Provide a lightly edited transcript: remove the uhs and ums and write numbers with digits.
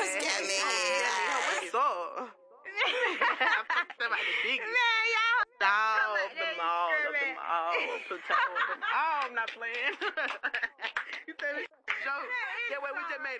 Scare me. What's up? I'm about the biggest. Man, y'all. Of them all. I'm not playing. You said it's a joke. Yeah, wait, we just made it.